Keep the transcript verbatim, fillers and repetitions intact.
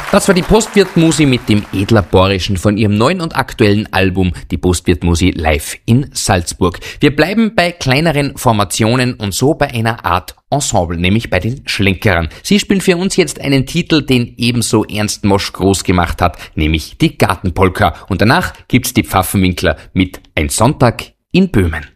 Das war die Postwirt-Musi mit dem Edlaborischen von ihrem neuen und aktuellen Album Die Postwirt-Musi live in Salzburg. Wir bleiben bei kleineren Formationen und so bei einer Art Ensemble, nämlich bei den Schlenkerern. Sie spielen für uns jetzt einen Titel, den ebenso Ernst Mosch groß gemacht hat, nämlich die Gartenpolka. Und danach gibt's die Pfaffenwinkler mit Ein Sonntag in Böhmen.